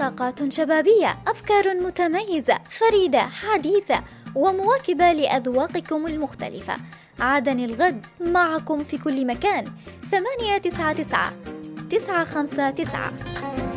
طاقات شبابية، أفكار متميزة فريدة حديثة ومواكبة لأذواقكم المختلفة. عادن الغد معكم في كل مكان. 899 959